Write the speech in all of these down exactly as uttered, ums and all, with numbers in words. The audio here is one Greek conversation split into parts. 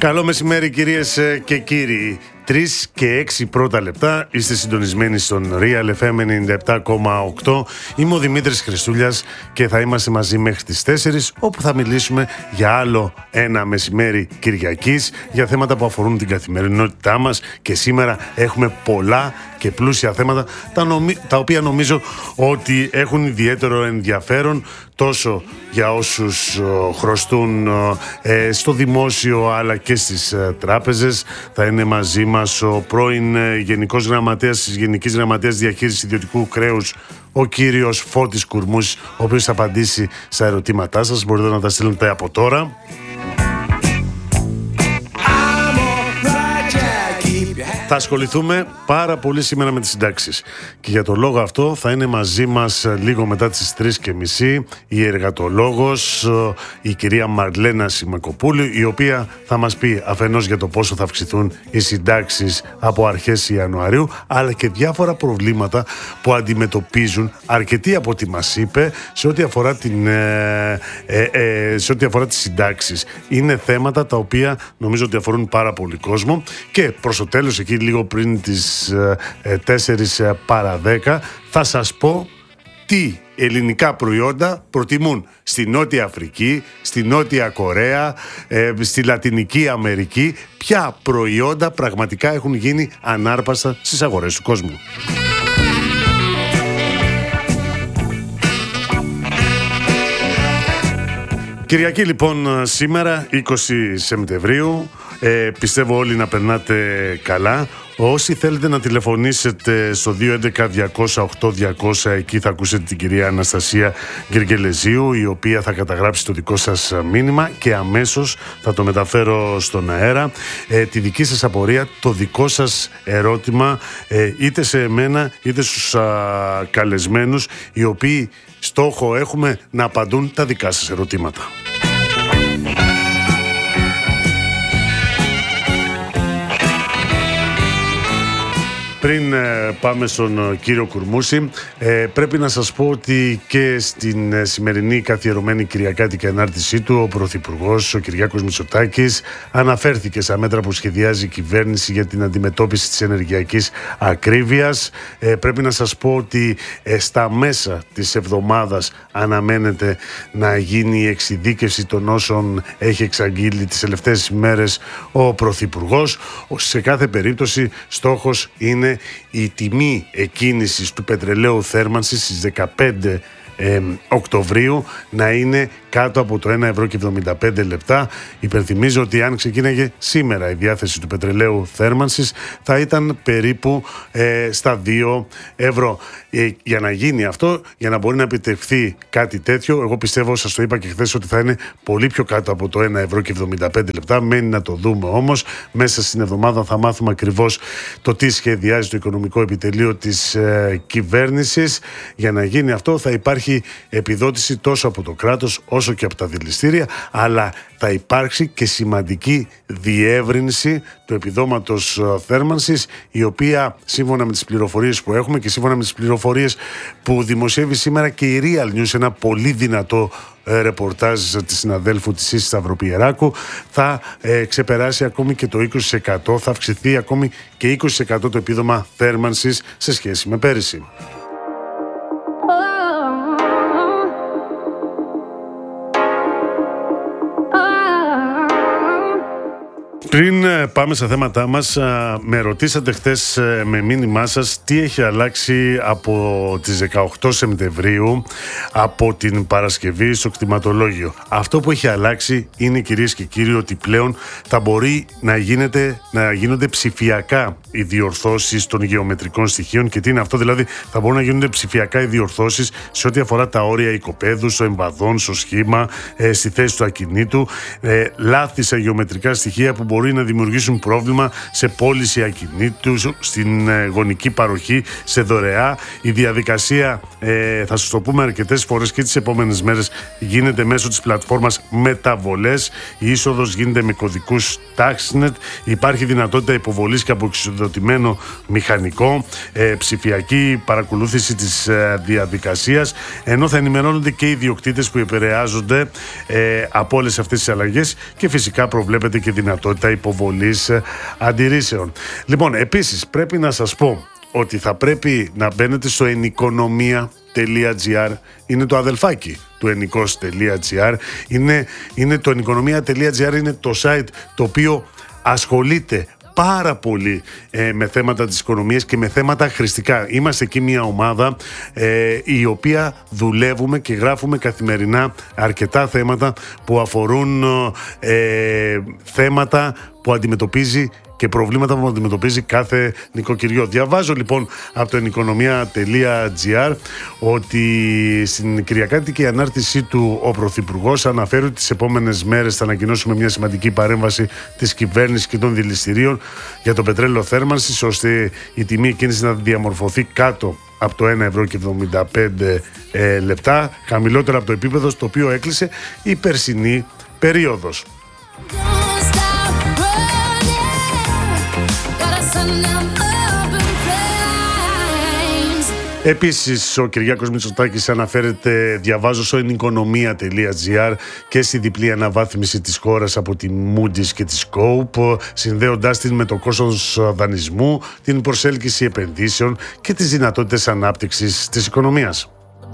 Καλό μεσημέρι κυρίες και κύριοι. Τρεις και έξι πρώτα λεπτά είστε συντονισμένοι στον Real εφ εμ ενενήντα επτά κόμμα οκτώ. Είμαι ο Δημήτρης Χριστούλιας και θα είμαστε μαζί μέχρι τις τέσσερις, όπου θα μιλήσουμε για άλλο ένα μεσημέρι Κυριακής, για θέματα που αφορούν την καθημερινότητά μας, και σήμερα έχουμε πολλά και πλούσια θέματα, τα, νομι... τα οποία νομίζω ότι έχουν ιδιαίτερο ενδιαφέρον τόσο για όσους ο, χρωστούν ε, στο δημόσιο αλλά και στις ε, τράπεζες. Θα είναι μαζί μας ο πρώην ε, Γενικός Γραμματέας της Γενικής Γραμματείας Διαχείρισης Ιδιωτικού Χρέους, ο κύριος Φώτης Κουρμούσης, ο οποίος θα απαντήσει στα ερωτήματά σας. Μπορείτε να τα στείλετε από τώρα. Θα ασχοληθούμε πάρα πολύ σήμερα με τις συντάξεις, και για το λόγο αυτό θα είναι μαζί μας λίγο μετά τις τρεις και μισή η εργατολόγος, η κυρία Μαρλένα Σιμακοπούλου, η οποία θα μας πει αφενός για το πόσο θα αυξηθούν οι συντάξεις από αρχές Ιανουαρίου, αλλά και διάφορα προβλήματα που αντιμετωπίζουν αρκετοί από ό,τι μας είπε σε ό,τι αφορά, την, ε, ε, ε, σε ό,τι αφορά τις συντάξεις. Είναι θέματα τα οποία νομίζω ότι αφορούν πάρα πολύ κόσμο, και προς το τέλος, εκεί λίγο πριν τις τέσσερις παρά δέκα, θα σας πω τι ελληνικά προϊόντα προτιμούν στη Νότια Αφρική, στη Νότια Κορέα, ε, στη Λατινική Αμερική, ποια προϊόντα πραγματικά έχουν γίνει ανάρπαστα στις αγορές του κόσμου. Κυριακή λοιπόν σήμερα, είκοσι Σεπτεμβρίου. Ε, πιστεύω όλοι να περνάτε καλά. Όσοι θέλετε να τηλεφωνήσετε στο δύο έντεκα διακόσια οκτώ διακόσια, εκεί θα ακούσετε την κυρία Αναστασία Γεργελεζίου, η οποία θα καταγράψει το δικό σας μήνυμα και αμέσως θα το μεταφέρω στον αέρα. Ε, τη δική σας απορία, το δικό σας ερώτημα, ε, είτε σε εμένα είτε στους α, καλεσμένους, οι οποίοι στόχο έχουμε να απαντούν τα δικά σας ερωτήματα. Πριν ε, πάμε στον κύριο Κουρμούση, ε, πρέπει να σας πω ότι και στην ε, σημερινή καθιερωμένη κυριακάτικη ανάρτησή του, ο Πρωθυπουργός, ο Κυριάκος Μητσοτάκης, αναφέρθηκε στα μέτρα που σχεδιάζει η κυβέρνηση για την αντιμετώπιση της ενεργειακής ακρίβειας. Ε, πρέπει να σας πω ότι ε, στα μέσα της εβδομάδας αναμένεται να γίνει η εξειδίκευση των όσων έχει εξαγγείλει τις τελευταίες ημέρες ο Πρωθυπουργός. Σε κάθε περίπτωση στόχος είναι η τιμή εκκίνησης του πετρελαίου θέρμανσης στις δεκαπέντε ε, Οκτωβρίου να είναι κάτω από το ένα ευρώ και εβδομήντα πέντε λεπτά. Υπενθυμίζω ότι αν ξεκίναγε σήμερα η διάθεση του πετρελαίου θέρμανσης, θα ήταν περίπου ε, στα δύο ευρώ. Ε, για να γίνει αυτό, για να μπορεί να επιτευχθεί κάτι τέτοιο, εγώ πιστεύω, σας το είπα και χθες, ότι θα είναι πολύ πιο κάτω από το ένα ευρώ και εβδομήντα πέντε λεπτά. Μένει να το δούμε όμως. Μέσα στην εβδομάδα θα μάθουμε ακριβώς το τι σχεδιάζει το οικονομικό επιτελείο της ε, κυβέρνησης. Για να γίνει αυτό θα υπάρχει επιδότηση τόσο από το κράτος όσο και από τα δηληστήρια, αλλά θα υπάρξει και σημαντική διεύρυνση του επιδόματος θέρμανσης, η οποία σύμφωνα με τις πληροφορίες που έχουμε και σύμφωνα με τις πληροφορίες που δημοσιεύει σήμερα και η Real News, ένα πολύ δυνατό ε, ρεπορτάζ της συναδέλφου της Ίσης Σταυροπιεράκου, θα ε, ξεπεράσει ακόμη και το είκοσι τοις εκατό, θα αυξηθεί ακόμη και είκοσι τοις εκατό το επίδομα θέρμανσης σε σχέση με πέρυσι. Πριν πάμε στα θέματά μας, με ρωτήσατε χθες με μήνυμά σας τι έχει αλλάξει από τις δεκαοκτώ Σεπτεμβρίου, από την Παρασκευή στο κτηματολόγιο. Αυτό που έχει αλλάξει είναι, κυρίες και κύριοι, ότι πλέον θα μπορεί να, γίνεται, να γίνονται ψηφιακά οι διορθώσεις των γεωμετρικών στοιχείων. Και τι είναι αυτό? Δηλαδή θα μπορούν να γίνονται ψηφιακά οι διορθώσεις σε ό,τι αφορά τα όρια οικοπαίδου, στο εμβαδόν, στο σχήμα, ε, στη θέση του ακινήτου, ε, λάθη σε γεωμετρικά στοιχεία που μπορεί να δημιουργήσουν πρόβλημα σε πώληση ακινήτου, στην ε, γονική παροχή, σε δωρεά. Η διαδικασία, ε, θα σας το πούμε αρκετές φορές και τις επόμενες μέρες, γίνεται μέσω της πλατφόρμας Μεταβολές. Η είσοδος γίνεται με κωδικούς TaxNet. Υπάρχει δυνατότητα υποβολής και από εξουσιοδοτημένο μηχανικό, ε, ψηφιακή παρακολούθηση της ε, διαδικασίας, ενώ θα ενημερώνονται και οι ιδιοκτήτες που επηρεάζονται ε, από όλες αυτές τις αλλαγές, και φυσικά προβλέπεται και δυνατότητα υποβολής αντιρρήσεων. Λοιπόν, επίσης πρέπει να σας πω ότι θα πρέπει να μπαίνετε στο ενικονομία τελεία τζι άρ, είναι το αδελφάκι του ενικός τελεία τζι άρ, είναι, είναι το ενικονομία τελεία τζι άρ, είναι το site το οποίο ασχολείται πάρα πολύ ε, με θέματα της οικονομίας και με θέματα χρηστικά. Είμαστε εκεί μια ομάδα ε, η οποία δουλεύουμε και γράφουμε καθημερινά αρκετά θέματα που αφορούν ε, θέματα που αντιμετωπίζει και προβλήματα που αντιμετωπίζει κάθε νοικοκυριό. Διαβάζω λοιπόν από το ενικονομία τελεία τζι άρ ότι στην κυριακάτικη ανάρτησή του ο Πρωθυπουργός αναφέρει ότι τις επόμενες μέρες θα ανακοινώσουμε μια σημαντική παρέμβαση της κυβέρνησης και των δηληστηρίων για το πετρέλαιο θέρμανσης, ώστε η τιμή εκείνης να διαμορφωθεί κάτω από το ένα ευρώ και εβδομήντα πέντε ε, λεπτά, χαμηλότερα από το επίπεδο στο οποίο έκλεισε η περσινή περίοδος. Επίσης, ο Κυριάκος Μητσοτάκης αναφέρεται, διαβάζω, στο ενικονομία τελεία τζι άρ και στη διπλή αναβάθμιση της χώρας από τη Moody's και τη Scope, συνδέοντάς την με το κόστος δανεισμού, την προσέλκυση επενδύσεων και τις δυνατότητες ανάπτυξης της οικονομίας.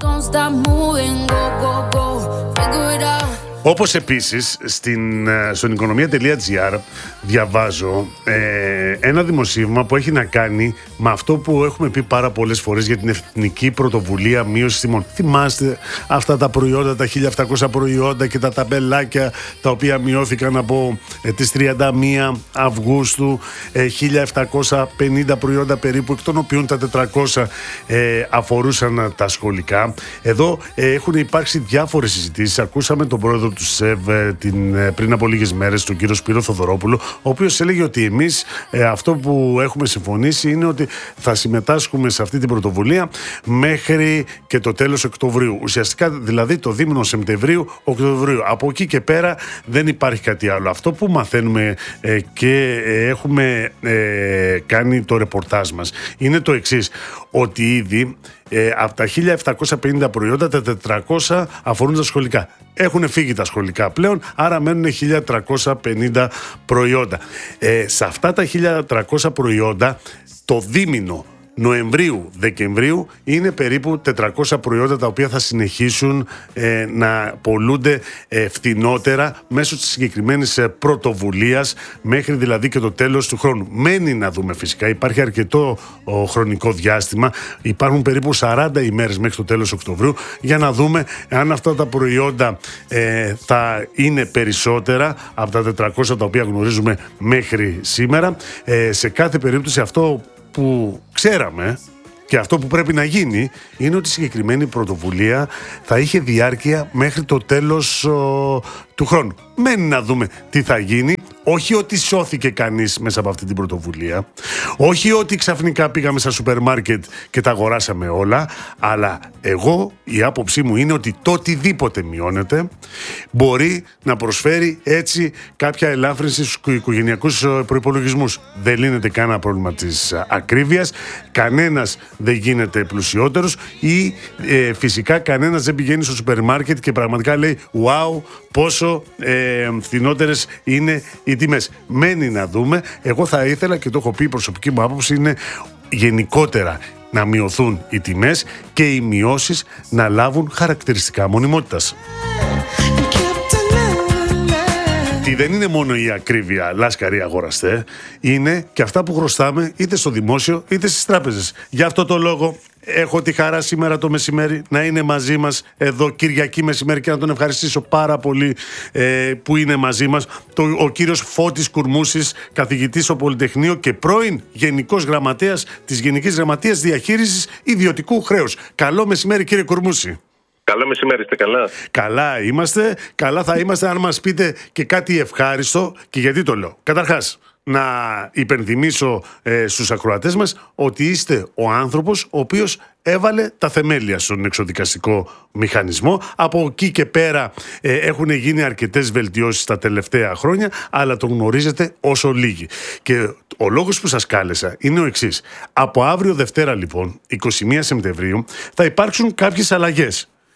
Όπως επίσης στην, στον οικονομία τελεία τζι άρ διαβάζω ε, ένα δημοσίευμα που έχει να κάνει με αυτό που έχουμε πει πάρα πολλές φορές για την Εθνική Πρωτοβουλία Μείωσης Τιμών. Θυμάστε αυτά τα προϊόντα, τα χίλια επτακόσια προϊόντα και τα ταμπελάκια τα οποία μειώθηκαν από ε, τις τριάντα μία Αυγούστου, ε, χίλια επτακόσια πενήντα προϊόντα περίπου, εκ των οποίων τα τετρακόσια ε, αφορούσαν τα σχολικά. Εδώ ε, έχουν υπάρξει διάφορες συζητήσεις. Ακούσαμε τον πρόεδρο του ΣΕΒ την, πριν από λίγες μέρες, τον κύριο Σπύρο Θοδωρόπουλο, ο οποίος έλεγε ότι εμείς ε, αυτό που έχουμε συμφωνήσει είναι ότι θα συμμετάσχουμε σε αυτή την πρωτοβουλία μέχρι και το τέλος Οκτωβρίου. Ουσιαστικά δηλαδή το δίμηνο Σεπτεμβρίου-Οκτωβρίου. Από εκεί και πέρα δεν υπάρχει κάτι άλλο. Αυτό που μαθαίνουμε ε, και ε, έχουμε ε, κάνει το ρεπορτάζ μας είναι το εξής, ότι ήδη Ε, από τα χίλια επτακόσια πενήντα προϊόντα, τα τετρακόσια αφορούν τα σχολικά. Έχουν φύγει τα σχολικά πλέον, άρα μένουν χίλια τριακόσια πενήντα προϊόντα. Ε, σε αυτά τα χίλια τριακόσια προϊόντα, το δίμηνο Νοεμβρίου-Δεκεμβρίου είναι περίπου τετρακόσια προϊόντα τα οποία θα συνεχίσουν ε, να πωλούνται ε, φθηνότερα μέσω της συγκεκριμένης ε, πρωτοβουλίας, μέχρι δηλαδή και το τέλος του χρόνου. Μένει να δούμε φυσικά, υπάρχει αρκετό ο, χρονικό διάστημα, υπάρχουν περίπου σαράντα ημέρες μέχρι το τέλος Οκτωβρίου για να δούμε αν αυτά τα προϊόντα ε, θα είναι περισσότερα από τα τετρακόσια τα οποία γνωρίζουμε μέχρι σήμερα. Ε, σε κάθε περίπτωση αυτό που ξέραμε και αυτό που πρέπει να γίνει είναι ότι η συγκεκριμένη πρωτοβουλία θα είχε διάρκεια μέχρι το τέλος ο, του χρόνου. Μένει να δούμε τι θα γίνει. Όχι ότι σώθηκε κανείς μέσα από αυτή την πρωτοβουλία. Όχι ότι ξαφνικά πήγαμε στα σούπερ μάρκετ και τα αγοράσαμε όλα. Αλλά εγώ, η άποψή μου είναι ότι το οτιδήποτε μειώνεται μπορεί να προσφέρει έτσι κάποια ελάφρυνση στους οικογενειακούς προϋπολογισμούς. Δεν λύνεται κανένα πρόβλημα της ακρίβειας. Κανένας δεν γίνεται πλουσιότερος ή ε, φυσικά κανένας δεν πηγαίνει στο σούπερ μάρκετ και πραγματικά λέει «Wow, πόσο ε, φθηνότερες είναι οι τιμές». Μένει να δούμε. Εγώ θα ήθελα, και το έχω πει, η προσωπική μου άποψη είναι γενικότερα να μειωθούν οι τιμές και οι μειώσεις να λάβουν χαρακτηριστικά μονιμότητας. Τι δεν είναι μόνο η ακρίβεια, λάσκαροι αγοραστέ, είναι και αυτά που χρωστάμε είτε στο δημόσιο είτε στις τράπεζες. Γι' αυτό το λόγο έχω τη χαρά σήμερα το μεσημέρι να είναι μαζί μας εδώ Κυριακή μεσημέρι και να τον ευχαριστήσω πάρα πολύ ε, που είναι μαζί μας το, ο κύριος Φώτης Κουρμούσης, καθηγητής στο Πολυτεχνείο και πρώην Γενικός Γραμματέας της Γενικής Γραμματείας Διαχείρισης Ιδιωτικού Χρέους. Καλό μεσημέρι, κύριε Κουρμούση. Καλό μεσημέρι, είστε καλά? Καλά είμαστε, καλά θα είμαστε αν μας πείτε και κάτι ευχάριστο. Και γιατί το λέω? Καταρχάς, να υπενθυμίσω ε, στους ακροατές μας ότι είστε ο άνθρωπος ο οποίος έβαλε τα θεμέλια στον εξοδικαστικό μηχανισμό. Από εκεί και πέρα ε, έχουν γίνει αρκετές βελτιώσεις τα τελευταία χρόνια, αλλά το γνωρίζετε όσο λίγοι. Και ο λόγος που σας κάλεσα είναι ο εξής. Από αύριο Δευτέρα λοιπόν, εικοστή πρώτη Σεπτεμβρίου, θα υπάρξουν κάποιες αλλαγές.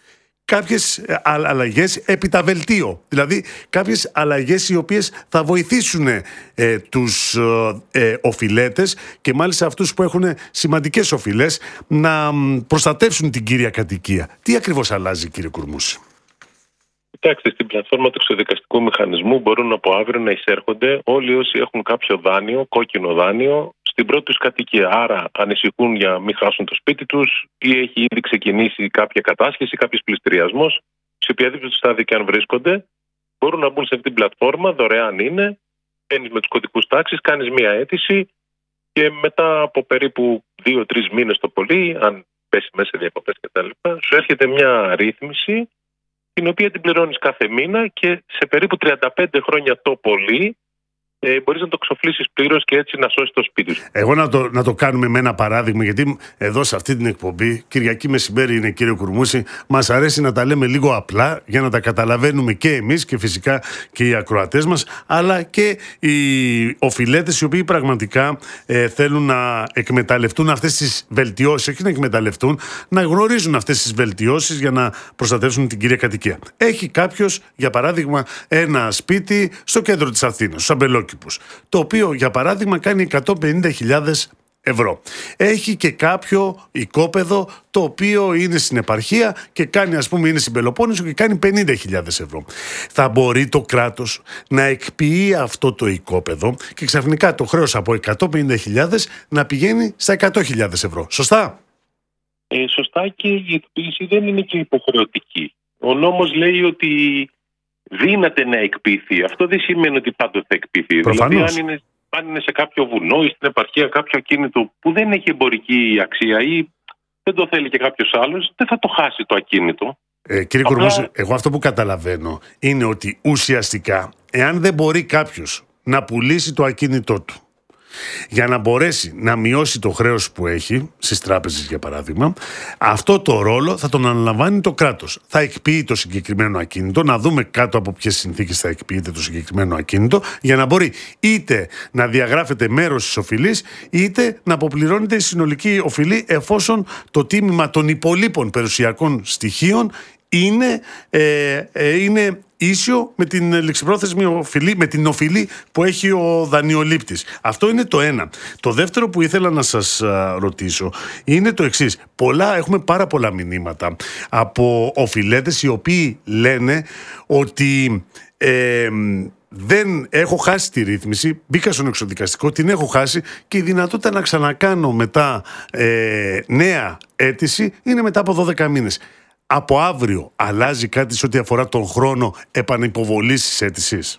κάποιες αλλαγές επί τα βελτίο. Δηλαδή κάποιες αλλαγές οι οποίες θα βοηθήσουν ε, τους ε, οφειλέτες και μάλιστα αυτούς που έχουν σημαντικές οφειλές να προστατεύσουν την κύρια κατοικία. Τι ακριβώς αλλάζει, κύριε Κουρμούση? Κοιτάξτε, στην πλατφόρμα του εξοδικαστικού μηχανισμού μπορούν από αύριο να εισέρχονται όλοι όσοι έχουν κάποιο δάνειο, κόκκινο δάνειο, στην πρώτη τους κατοικία. Άρα ανησυχούν για μην χάσουν το σπίτι τους ή έχει ήδη ξεκινήσει κάποια κατάσχεση, κάποιος πληστηριασμός. Σε οποιαδήποτε στάδιο και αν βρίσκονται, μπορούν να μπουν σε αυτή την πλατφόρμα, δωρεάν είναι. Μπαίνεις με τους κωδικούς τάξης, κάνεις μία αίτηση και μετά από περίπου δύο τρεις μήνες το πολύ, αν πέσει μέσα σε διακοπές κτλ., σου έρχεται μια ρύθμιση την οποία την πληρώνεις κάθε μήνα και σε περίπου τριάντα πέντε χρόνια το πολύ ε, μπορείς να το ξοφλήσεις πλήρως και έτσι να σώσεις το σπίτι σου. Εγώ να το, να το κάνουμε με ένα παράδειγμα, γιατί εδώ σε αυτή την εκπομπή, Κυριακή μεσημέρι είναι, κύριε Κουρμούση, μας αρέσει να τα λέμε λίγο απλά για να τα καταλαβαίνουμε και εμείς και φυσικά και οι ακροατές μας, αλλά και οι οφειλέτες οι οποίοι πραγματικά ε, θέλουν να εκμεταλλευτούν αυτές τις βελτιώσεις, όχι να εκμεταλλευτούν, να γνωρίζουν αυτές τις βελτιώσεις για να προστατεύσουν την κύρια κατοικία. Έχει κάποιος, για παράδειγμα, ένα σπίτι στο κέντρο της Αθήνας, στους Αμπελόκηπους, το οποίο για παράδειγμα κάνει εκατόν πενήντα χιλιάδες ευρώ. Έχει και κάποιο οικόπεδο το οποίο είναι στην επαρχία και κάνει, ας πούμε, είναι στην Πελοπόννησο και κάνει πενήντα χιλιάδες ευρώ. Θα μπορεί το κράτος να εκποιεί αυτό το οικόπεδο και ξαφνικά το χρέος από εκατόν πενήντα χιλιάδες να πηγαίνει στα εκατό χιλιάδες ευρώ. Σωστά? Ε, σωστά, και η εκποίηση δεν είναι και υποχρεωτική. Ο νόμος λέει ότι δύναται να εκποιηθεί. Αυτό δεν σημαίνει ότι πάντοτε θα εκποιηθεί. Προφανώς. Δηλαδή, αν είναι, αν είναι σε κάποιο βουνό ή στην επαρχία κάποιο ακίνητο που δεν έχει εμπορική αξία ή δεν το θέλει και κάποιος άλλος, δεν θα το χάσει το ακίνητο. Ε, κύριε Απλά... Κουρμούση, εγώ αυτό που καταλαβαίνω είναι ότι ουσιαστικά, εάν δεν μπορεί κάποιος να πουλήσει το ακίνητό του για να μπορέσει να μειώσει το χρέος που έχει στις τράπεζες, για παράδειγμα, αυτό το ρόλο θα τον αναλαμβάνει το κράτος. Θα εκποιεί το συγκεκριμένο ακίνητο, να δούμε κάτω από ποιες συνθήκες θα εκποιείται το συγκεκριμένο ακίνητο, για να μπορεί είτε να διαγράφεται μέρος της οφειλής, είτε να αποπληρώνεται η συνολική οφειλή, εφόσον το τίμημα των υπολείπων περιουσιακών στοιχείων είναι, ε, ε, είναι ίσιο με την ληξιπρόθεσμη οφειλή, με την οφειλή που έχει ο δανειολήπτης. Αυτό είναι το ένα. Το δεύτερο που ήθελα να σας α, ρωτήσω είναι το εξής. Πολλά, έχουμε πάρα πολλά μηνύματα από οφειλέτες οι οποίοι λένε ότι ε, δεν έχω χάσει τη ρύθμιση, μπήκα στον εξοδικαστικό, την έχω χάσει και η δυνατότητα να ξανακάνω μετά ε, νέα αίτηση είναι μετά από δώδεκα μήνες. Από αύριο αλλάζει κάτι σε ό,τι αφορά τον χρόνο επανυποβολής της αίτησης?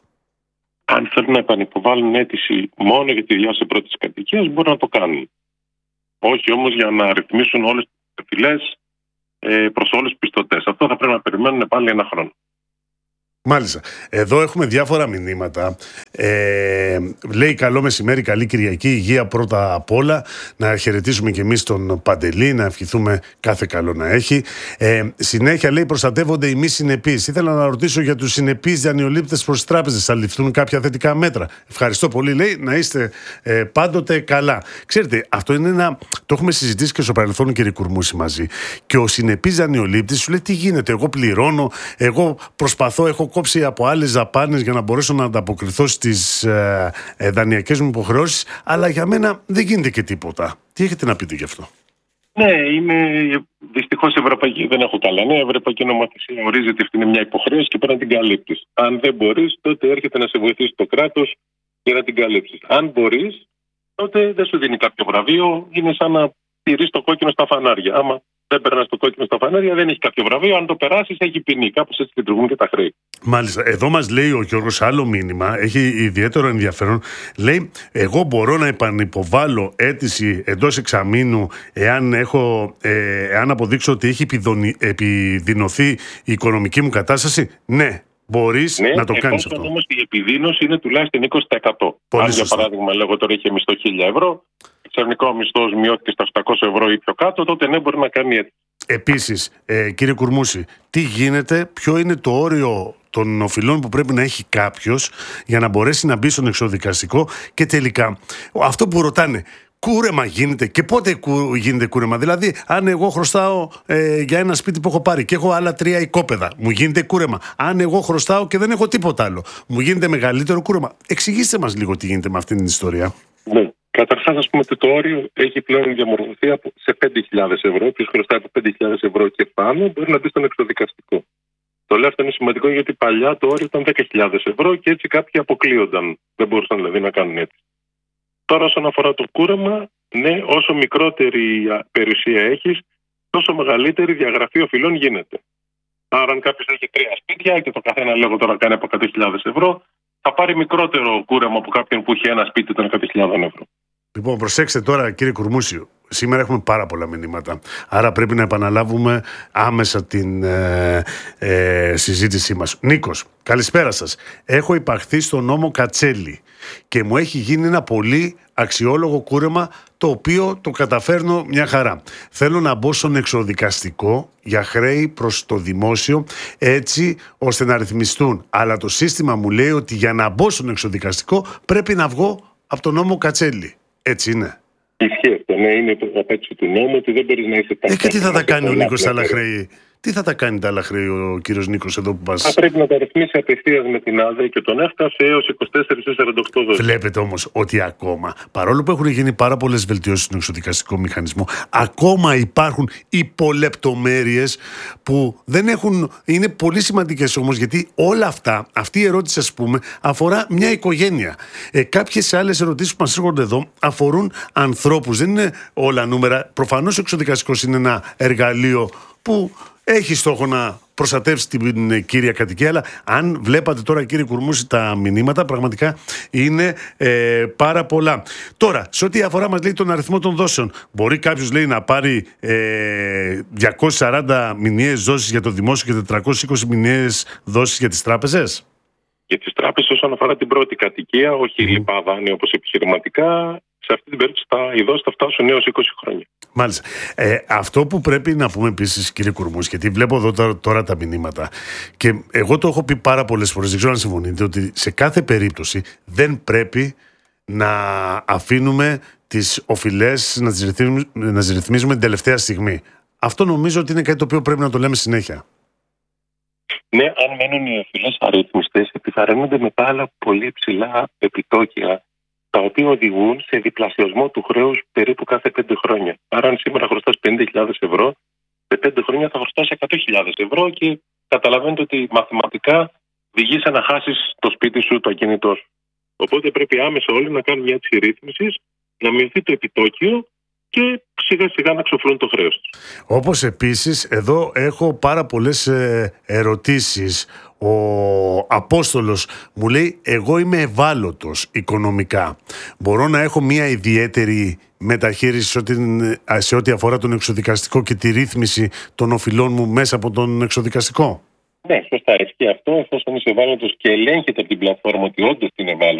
Αν θέλουν να επανυποβάλουν αίτηση μόνο για τη διάσωση πρώτης κατοικίας, μπορούν να το κάνουν. Όχι όμως για να ρυθμίσουν όλες τις οφειλές ε, προς όλους τους πιστωτές. Αυτό θα πρέπει να περιμένουν πάλι ένα χρόνο. Μάλιστα. Εδώ έχουμε διάφορα μηνύματα. Ε, λέει καλό μεσημέρι, καλή Κυριακή, υγεία πρώτα απ' όλα. Να χαιρετήσουμε και εμείς τον Παντελή, να ευχηθούμε κάθε καλό να έχει. Ε, συνέχεια λέει προστατεύονται οι μη συνεπείς. Ήθελα να ρωτήσω για τους συνεπείς δανειολήπτες προς τις τράπεζες. Θα ληφθούν κάποια θετικά μέτρα? Ευχαριστώ πολύ, λέει, να είστε ε, πάντοτε καλά. Ξέρετε, αυτό είναι ένα. Το έχουμε συζητήσει και στο παρελθόν, κύριε Κουρμούση, μαζί. Και ο συνεπής δανειολήπτης σου λέει τι γίνεται. Εγώ πληρώνω, εγώ προσπαθώ, έχω κόψει από άλλες δαπάνες για να μπορέσω να ανταποκριθώ στις ε, ε, δανειακές μου υποχρεώσεις, αλλά για μένα δεν γίνεται και τίποτα. Τι έχετε να πείτε γι' αυτό? Ναι, είναι δυστυχώς ευρωπαϊκή, δεν έχω καλά. Ναι, η ευρωπαϊκή νομοθεσία ορίζει ότι αυτή είναι μια υποχρέωση και πρέπει να την καλύπτεις. Αν δεν μπορείς, τότε έρχεται να σε βοηθήσει το κράτος για να την καλύψεις. Αν μπορείς, τότε δεν σου δίνει κάποιο βραβείο. Είναι σαν να τηρείς το κόκκινο στα φανάρια. Άμα δεν περνάς το κόκκινο στα φανάρια, δεν έχει κάποιο βραβείο. Αν το περάσεις, έχει ποινή. Κάπως έτσι λειτουργούν και τα χρέη. Μάλιστα. Εδώ μας λέει ο Γιώργος άλλο μήνυμα, έχει ιδιαίτερο ενδιαφέρον. Λέει, εγώ μπορώ να επανυποβάλω αίτηση εντός εξαμήνου εάν, έχω, ε, εάν αποδείξω ότι έχει επιδεινωθεί η οικονομική μου κατάσταση? Ναι. Μπορείς ναι, να το κάνεις αυτό. Όμως η επιδείνωση είναι τουλάχιστον είκοσι τοις εκατό. Πολύ Αν σωστά. Για παράδειγμα, λέγω τώρα είχε μισθό χίλια ευρώ, ξαφνικά ο μισθός μειώθηκε στα οκτακόσια ευρώ ή πιο κάτω, τότε ναι, μπορεί να κάνει έτσι. Επίσης, ε, κύριε Κουρμούση, τι γίνεται, ποιο είναι το όριο των οφειλών που πρέπει να έχει κάποιος για να μπορέσει να μπει στον εξοδικαστικό? Και τελικά, αυτό που ρωτάνε, κούρεμα γίνεται. Και πότε κου, γίνεται κούρεμα? Δηλαδή, αν εγώ χρωστάω ε, για ένα σπίτι που έχω πάρει και έχω άλλα τρία οικόπεδα, μου γίνεται κούρεμα. Αν εγώ χρωστάω και δεν έχω τίποτα άλλο, μου γίνεται μεγαλύτερο κούρεμα. Εξηγήστε μας λίγο τι γίνεται με αυτή την ιστορία. Ναι. Καταρχάς, ας πούμε ότι το όριο έχει πλέον διαμορφωθεί σε πέντε χιλιάδες ευρώ. Ποιος χρωστάει από πέντε χιλιάδες ευρώ και πάνω μπορεί να μπει στον εξοδικαστικό. Το λέω αυτό είναι σημαντικό γιατί παλιά το όριο ήταν δέκα χιλιάδες ευρώ και έτσι κάποιοι αποκλείονταν. Δεν μπορούσαν δηλαδή να κάνουν έτσι. Τώρα, όσον αφορά το κούρεμα, ναι, όσο μικρότερη περιουσία έχεις, τόσο μεγαλύτερη διαγραφή οφειλών γίνεται. Άρα, αν κάποιος έχει τρία σπίτια και το καθένα λέγω τώρα κάνει από εκατό χιλιάδες ευρώ, θα πάρει μικρότερο κούρεμα από κάποιον που έχει ένα σπίτι των εκατό χιλιάδες ευρώ. Λοιπόν, προσέξτε τώρα, κύριε Κουρμούση, σήμερα έχουμε πάρα πολλά μηνύματα. Άρα πρέπει να επαναλάβουμε άμεσα την ε, ε, συζήτησή μας. Νίκος, καλησπέρα σας. Έχω υπαχθεί στο νόμο Κατσέλη και μου έχει γίνει ένα πολύ αξιόλογο κούρεμα, το οποίο το καταφέρνω μια χαρά. Θέλω να μπω στον εξοδικαστικό για χρέη προς το δημόσιο, έτσι ώστε να ρυθμιστούν. Αλλά το σύστημα μου λέει ότι για να μπω στον εξοδικαστικό πρέπει να βγω από τον νόμο Κατσέλη. Έτσι είναι. Ισχύει αυτό, ναι, είναι το απέτηση του νόμου ότι δεν μπορεί να είσαι πάντα. Ε, και τι θα τα κάνει ο Νίκος τα άλλα χρέη? Τι θα τα κάνει τα άλλα χρέη ο κύριος Νίκος εδώ που μας... Θα πρέπει να τα ρυθμίσει απευθείας με την ΑΔΕ και τον ΕΦΚΑ έως είκοσι τέσσερα ή σαράντα οκτώ δόσεις. Βλέπετε όμως ότι ακόμα, παρόλο που έχουν γίνει πάρα πολλές βελτιώσεις στον εξοδικαστικό μηχανισμό, ακόμα υπάρχουν υπολεπτομέρειες που δεν έχουν... Είναι πολύ σημαντικές όμως, γιατί όλα αυτά, αυτή η ερώτηση ας πούμε, αφορά μια οικογένεια. Ε, κάποιες άλλες ερωτήσεις που μας έρχονται εδώ αφορούν ανθρώπους. Δεν είναι όλα νούμερα. Προφανώς ο εξοδικαστικός είναι ένα εργαλείο που έχει στόχο να προστατεύσει την κύρια κατοικία, αλλά αν βλέπατε τώρα, κύριε Κουρμούση, τα μηνύματα, πραγματικά είναι ε, πάρα πολλά. Τώρα, σε ό,τι αφορά, μας λέει τον αριθμό των δόσεων, μπορεί κάποιος, λέει, να πάρει ε, διακόσιες σαράντα μηνιαίες δόσεις για το δημόσιο και τετρακόσιες είκοσι μηνιαίες δόσεις για τις τράπεζες? Για τις τράπεζες, όσον αφορά την πρώτη κατοικία, όχι mm. λοιπά δάνεια όπως επιχειρηματικά, σε αυτή την περίπτωση θα, οι δόσεις θα φτάσουν έως είκοσι χρόνια. Μάλιστα. Ε, αυτό που πρέπει να πούμε επίσης, κύριε Κουρμούση, γιατί βλέπω εδώ τώρα, τώρα τα μηνύματα και εγώ το έχω πει πάρα πολλές φορές, δεν ξέρω αν συμφωνείτε, ότι σε κάθε περίπτωση δεν πρέπει να αφήνουμε τις οφειλές να τις ρυθμίζουμε, να τις ρυθμίζουμε την τελευταία στιγμή. Αυτό νομίζω ότι είναι κάτι το οποίο πρέπει να το λέμε συνέχεια. Ναι, αν μένουν οι οφειλές αρρύθμιστες, επιβαρύνονται με άλλα πολύ ψηλά επιτόκια, τα οποία οδηγούν σε διπλασιασμό του χρέους περίπου κάθε πέντε χρόνια. Άρα, αν σήμερα χρωστάς πενήντα χιλιάδες ευρώ, σε πέντε χρόνια θα χρωστάς εκατό χιλιάδες ευρώ και καταλαβαίνετε ότι μαθηματικά οδηγείσαι να χάσεις το σπίτι σου, το ακίνητό σου. Οπότε πρέπει άμεσα όλοι να κάνουν μια έτσι ρύθμιση, να μειωθεί το επιτόκιο και σιγά σιγά να ξοφλούν το χρέος τους. Όπως επίσης, εδώ έχω πάρα πολλές ε, ερωτήσεις. Ο Απόστολος μου λέει, εγώ είμαι ευάλωτος οικονομικά. Μπορώ να έχω μια ιδιαίτερη μεταχείριση σε ό,τι, σε ό,τι αφορά τον εξοδικαστικό και τη ρύθμιση των οφειλών μου μέσα από τον εξοδικαστικό? Ναι, σωστά. Έχει αυτό, εφόσον είσαι ευάλωτος και ελέγχεται από την πλατφόρμα ότι όντως είναι ευάλωτος.